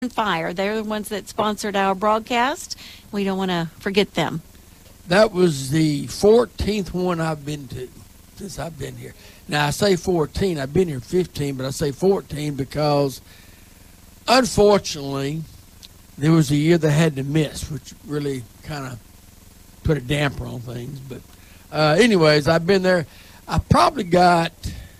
Fire. They're the ones that sponsored our broadcast. We don't want to forget them. That was the 14th one I've been to since I've been here. Now, I say 14. I've been here 15, but I say 14 because, unfortunately, there was a year they had to miss, which really kind of put a damper on things. But anyways, I've been there. I probably got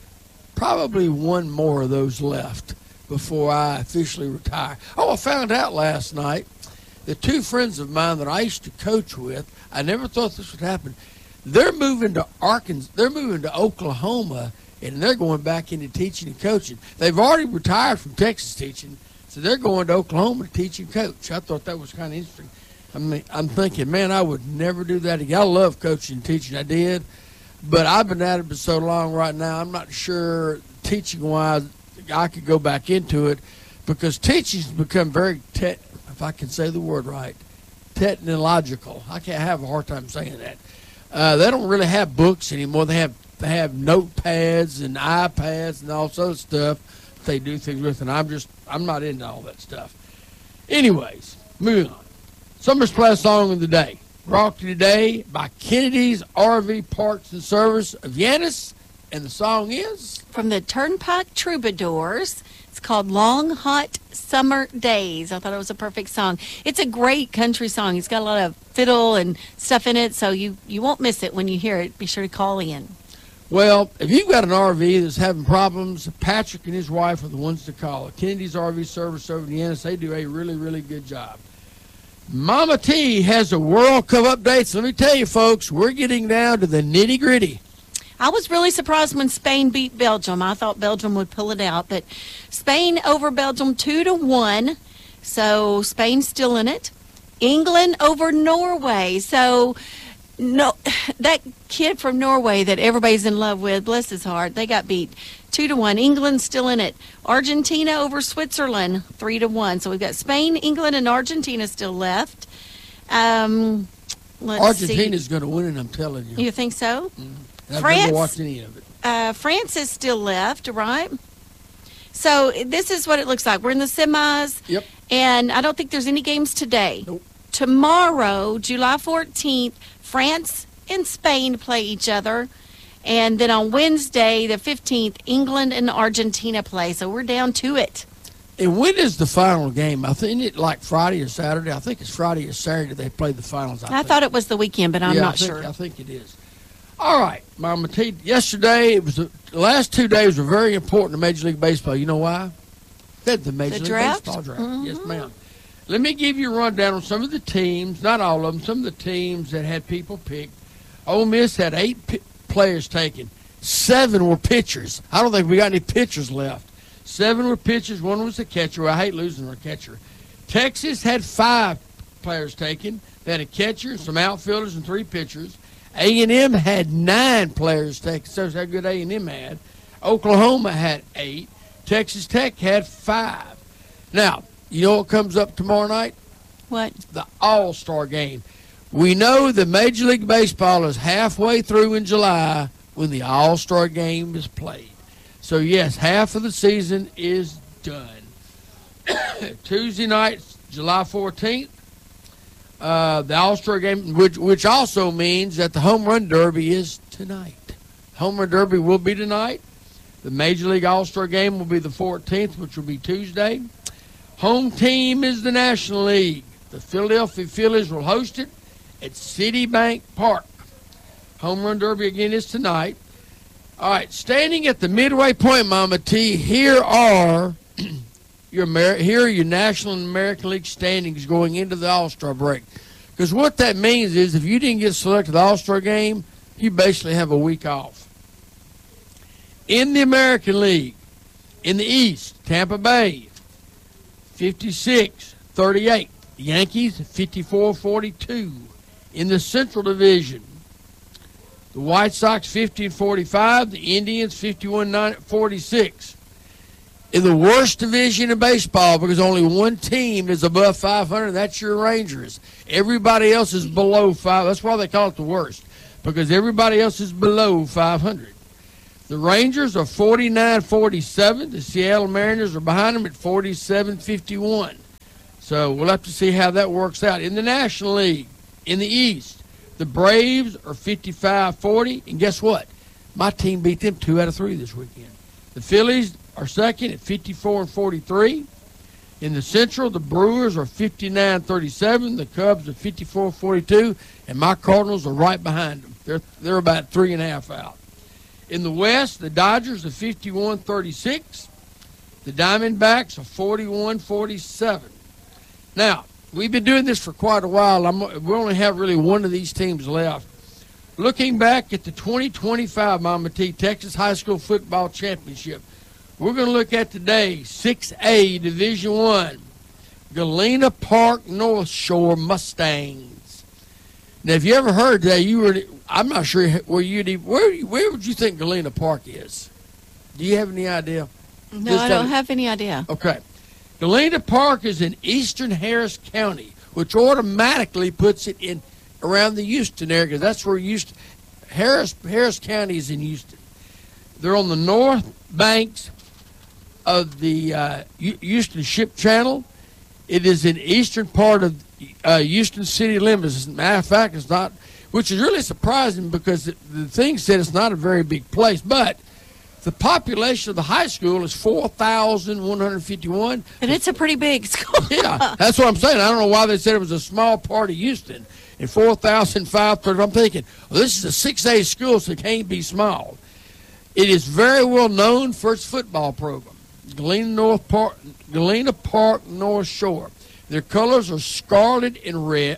one more of those left before I officially retire. Oh, I found out last night that two friends of mine that I used to coach with, I never thought this would happen. They're moving to Arkansas. They're moving to Oklahoma, and they're going back into teaching and coaching. They've already retired from Texas teaching, so they're going to Oklahoma to teach and coach. I thought that was kind of interesting. I mean, I'm thinking, man, I would never do that again. I love coaching and teaching. I did, but I've been at it for so long right now, I'm not sure teaching-wise I could go back into it, because teaching's become very, if I can say the word right, technological. I can't have a hard time saying that. They don't really have books anymore. They have notepads and iPads and all sorts of stuff they do things with, and I'm not into all that stuff. Anyways, moving on. Summer's Play Song of the Day, brought to you today by Kennedy's RV Parts and Service of Yanis, and the song is from the Turnpike Troubadours. It's called Long Hot Summer Days. I thought it was a perfect song. It's a great country song. It's got a lot of fiddle and stuff in it, so you won't miss it when you hear it. Be sure to call in. Well, if you've got an RV that's having problems, Patrick and his wife are the ones to call. Kennedy's RV Service over in Yanis, they do a really, really good job. Mama T has a World Cup update. So let me tell you, folks, we're getting down to the nitty-gritty. I was really surprised when Spain beat Belgium. I thought Belgium would pull it out, but Spain over Belgium 2-1, so Spain's still in it. England over Norway, so no, that kid from Norway that everybody's in love with, bless his heart, they got beat 2-1. England's still in it. Argentina over Switzerland 3-1. So we've got Spain, England, and Argentina still left. Argentina's going to win it, I'm telling you. You think so? Mm-hmm. I've never watched any of it. France is still left, right? So this is what it looks like. We're in the semis. Yep. And I don't think there's any games today. Nope. Tomorrow, July 14th, France and Spain play each other. And then on Wednesday, the 15th, England and Argentina play. So we're down to it. And when is the final game? I think it's like Friday or Saturday. I think it's Friday or Saturday they play the finals. I thought it was the weekend, but I'm not sure. I think it is. All right, Mama T. Yesterday, the last 2 days were very important to Major League Baseball. You know why? The Major League Baseball draft. Mm-hmm. Yes, ma'am. Let me give you a rundown on some of the teams, not all of them, some of the teams that had people picked. Ole Miss had 8 players taken. 7 were pitchers. I don't think we got any pitchers left. 7 were pitchers. 1 was a catcher. I hate losing our catcher. Texas had 5 players taken. They had a catcher, some outfielders, and 3 pitchers. A&M had 9 players taken. So that's how good A&M had. Oklahoma had 8. Texas Tech had 5. Now, you know what comes up tomorrow night? What? The All-Star Game. We know the Major League Baseball is halfway through in July when the All-Star Game is played. So, yes, half of the season is done. Tuesday night, July 14th. The All-Star Game, which also means that the Home Run Derby is tonight. Home Run Derby will be tonight. The Major League All-Star Game will be the 14th, which will be Tuesday. Home team is the National League. The Philadelphia Phillies will host it at Citibank Park. Home Run Derby again is tonight. All right, standing at the midway point, Mama T, here are your National and American League standings going into the All-Star break. Because what that means is if you didn't get selected to the All-Star game, you basically have a week off. In the American League, in the East, Tampa Bay, 56-38. Yankees, 54-42. In the Central Division, the White Sox, 50-45. The Indians, 51-46. In the worst division of baseball, because only one team is above 500, that's your Rangers. Everybody else is below 5. That's why they call it the worst, because everybody else is below 500. The Rangers are 49-47. The Seattle Mariners are behind them at 47-51. So we'll have to see how that works out. In the National League, in the East, the Braves are 55-40, and guess what? My team beat them 2 out of 3 this weekend. The Phillies are second at 54-43. In the Central, the Brewers are 59-37. The Cubs are 54-42, and my Cardinals are right behind them. They're about 3.5 out. In the West, the Dodgers are 51-36. The Diamondbacks are 41-47. Now, we've been doing this for quite a while. We only have really one of these teams left. Looking back at the 2025 Mama T Texas High School Football Championship, we're going to look at today 6A Division I, Galena Park North Shore Mustangs. Now, if you ever heard that, I'm not sure where would you think Galena Park is? Do you have any idea? No, I don't have any idea. Okay. Galena Park is in eastern Harris County, which automatically puts it in around the Houston area, because that's where Harris County is in Houston. They're on the north banks of the Houston Ship Channel. It is in eastern part of Houston city limits. As a matter of fact, it's not, which is really surprising because the thing said it's not a very big place, but the population of the high school is 4,151. And it's a pretty big school. Yeah, that's what I'm saying. I don't know why they said it was a small part of Houston. And 4,530. I'm thinking, well, this is a 6A school, so it can't be small. It is very well known for its football program, Galena Park North Shore. Their colors are scarlet and red.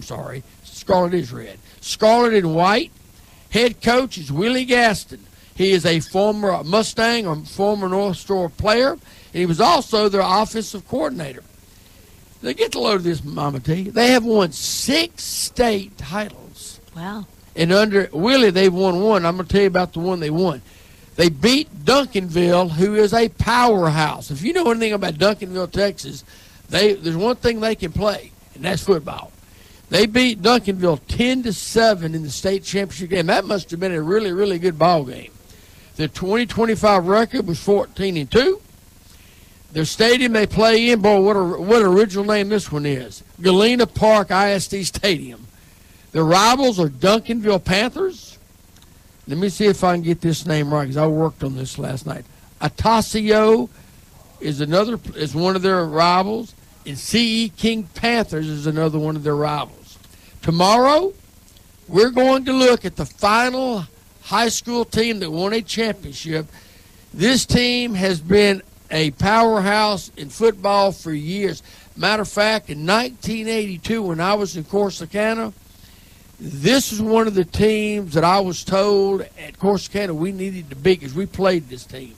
Scarlet is red. Scarlet and white. Head coach is Willie Gaston. He is a former Mustang or former North Shore player, and he was also their offensive coordinator. Now get the load of this, Mama T. They have won 6 state titles. Wow. And under Willie, they've won 1. I'm going to tell you about the one they won. They beat Duncanville, who is a powerhouse. If you know anything about Duncanville, Texas, there's one thing they can play, and that's football. They beat Duncanville 10-7 in the state championship game. That must have been a really, really good ball game. Their 2025 record was 14-2. Their stadium they play in, boy, what original name this one is. Galena Park ISD Stadium. Their rivals are Duncanville Panthers. Let me see if I can get this name right, because I worked on this last night. Atasio is one of their rivals, and C.E. King Panthers is another one of their rivals. Tomorrow, we're going to look at the final high school team that won a championship. This team has been a powerhouse in football for years. Matter of fact, in 1982, when I was in Corsicana, this is one of the teams that I was told at Corsicana we needed to beat because we played this team.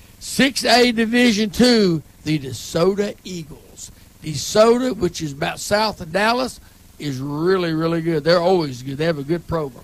6A Division II, the DeSoto Eagles. DeSoto, which is about south of Dallas, is really, really good. They're always good. They have a good program.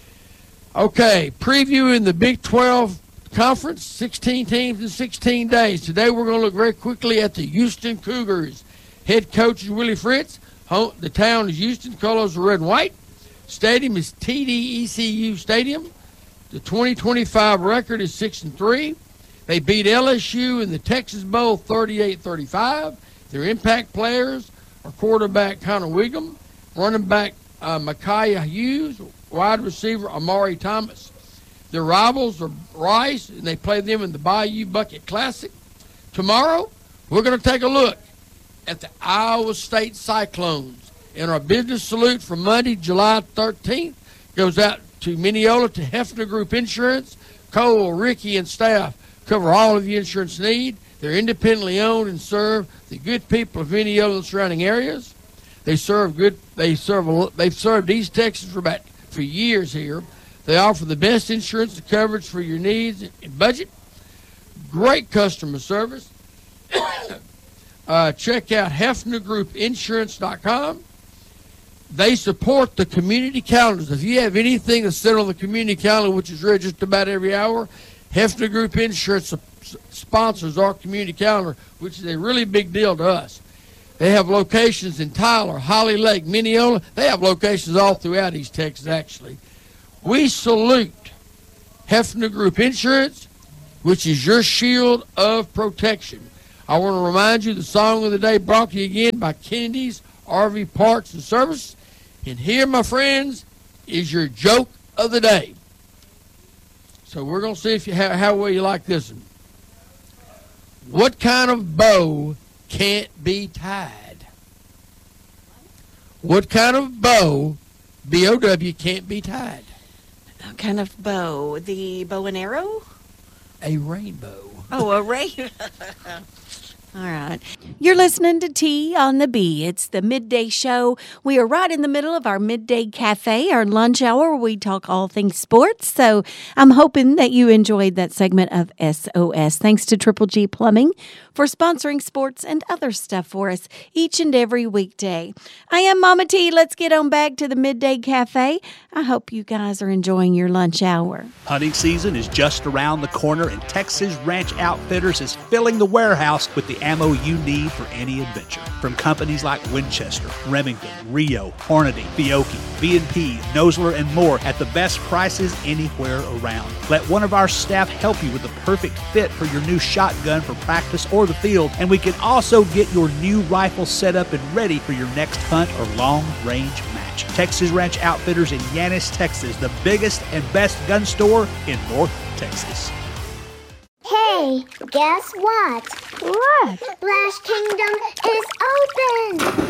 Okay, previewing the Big 12 Conference, 16 teams in 16 days. Today we're going to look very quickly at the Houston Cougars. Head coach is Willie Fritz. The town is Houston. Colors are red and white. Stadium is TDECU Stadium. The 2025 record is 6-3. They beat LSU in the Texas Bowl 38-35. Their impact players are quarterback Connor Wiggum, running back Micaiah Hughes, wide receiver Amari Thomas. Their rivals are Rice, and they play them in the Bayou Bucket Classic. Tomorrow, we're going to take a look at the Iowa State Cyclones. And our business salute for Monday, July 13th, goes out to Mineola, to Hefner Group Insurance. Cole, Ricky, and staff cover all of your insurance need. They're independently owned and serve the good people of Mineola and surrounding areas. They've served East Texas for years here. They offer the best insurance and coverage for your needs and budget. Great customer service. Check out HefnerGroupInsurance.com. They support the community calendars. If you have anything that's set on the community calendar, which is read just about every hour, Hefner Group Insurance sponsors our community calendar, which is a really big deal to us. They have locations in Tyler, Holly Lake, Mineola. They have locations all throughout East Texas, actually. We salute Hefner Group Insurance, which is your shield of protection. I want to remind you the song of the day brought to you again by Kennedy's RV Parts and Service. And here, my friends, is your joke of the day. So we're going to see if you how well you like this one. What kind of bow can't be tied? What kind of bow, B-O-W, can't be tied? What kind of bow? The bow and arrow? A rainbow. Oh, a rainbow. All right. You're listening to Tea on the Bee. It's the midday show. We are right in the middle of our midday cafe, our lunch hour, where we talk all things sports. So I'm hoping that you enjoyed that segment of SOS. Thanks to Triple G Plumbing for sponsoring sports and other stuff for us each and every weekday. I am Mama T. Let's get on back to the midday cafe. I hope you guys are enjoying your lunch hour. Hunting season is just around the corner, and Texas Ranch Outfitters is filling the warehouse with the ammo you need for any adventure. From companies like Winchester, Remington, Rio, Hornady, Fiocchi, B&P, Nosler, and more at the best prices anywhere around. Let one of our staff help you with the perfect fit for your new shotgun for practice or the field, and we can also get your new rifle set up and ready for your next hunt or long-range match. Texas Ranch Outfitters in Yanis, Texas, the biggest and best gun store in North Texas. Hey, guess what? What? Splash Kingdom is open!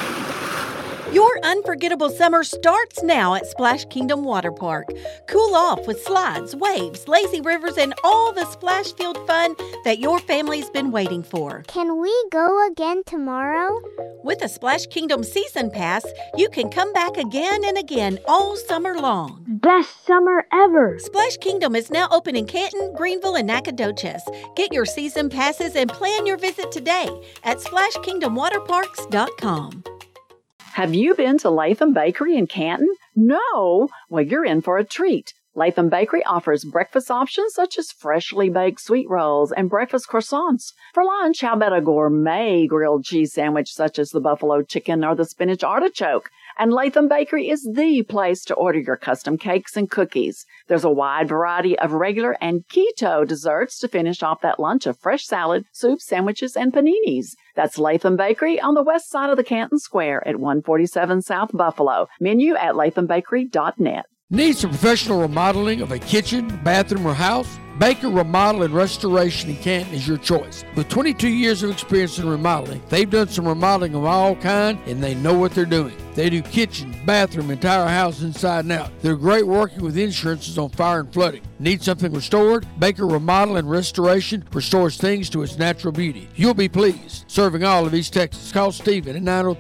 Your unforgettable summer starts now at Splash Kingdom Water Park. Cool off with slides, waves, lazy rivers, and all the splash field fun that your family's been waiting for. Can we go again tomorrow? With a Splash Kingdom season pass, you can come back again and again all summer long. Best summer ever. Splash Kingdom is now open in Canton, Greenville, and Nacogdoches. Get your season passes and plan your visit today at SplashKingdomWaterParks.com. Have you been to Latham Bakery in Canton? No? Well, you're in for a treat. Latham Bakery offers breakfast options such as freshly baked sweet rolls and breakfast croissants. For lunch, how about a gourmet grilled cheese sandwich such as the buffalo chicken or the spinach artichoke? And Latham Bakery is the place to order your custom cakes and cookies. There's a wide variety of regular and keto desserts to finish off that lunch of fresh salad, soup, sandwiches, and paninis. That's Latham Bakery on the west side of the Canton Square at 147 South Buffalo. Menu at lathambakery.net. Need some professional remodeling of a kitchen, bathroom, or house? Baker Remodel and Restoration in Canton is your choice. With 22 years of experience in remodeling, they've done some remodeling of all kind, and they know what they're doing. They do kitchen, bathroom, entire house inside and out. They're great working with insurances on fire and flooding. Need something restored? Baker Remodel and Restoration restores things to its natural beauty. You'll be pleased. Serving all of East Texas. Call Stephen at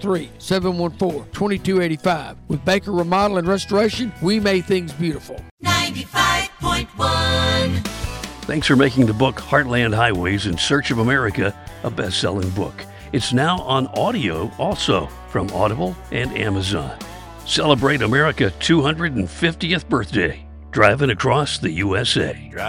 903-714-2285. With Baker Remodel and Restoration, we make things beautiful. 95.1. Thanks for making the book Heartland Highways in Search of America a best-selling book. It's now on audio also from Audible and Amazon. Celebrate America's 250th birthday, driving across the USA.